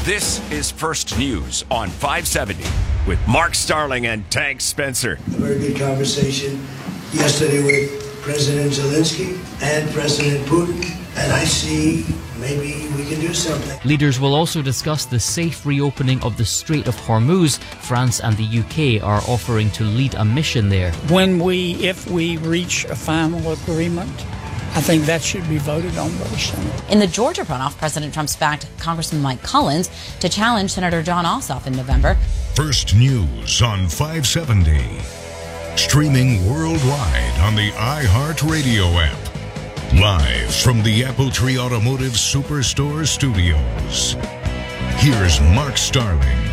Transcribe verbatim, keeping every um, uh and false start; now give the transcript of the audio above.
This is First News on five seventy with Mark Starling and Tank Spencer. A very good conversation yesterday with President Zelensky and President Putin, and I see maybe we can do something. Leaders will also discuss the safe reopening of the Strait of Hormuz. France and the U K are offering to lead a mission there. When we, if we reach a final agreement, I think that should be voted on by the Senate. In the Georgia runoff, President Trump's backed Congressman Mike Collins to challenge Senator Jon Ossoff in November. First News on five seventy. Streaming worldwide on the iHeartRadio app. Live from the Appletree Automotive Superstore studios. Here's Mark Starling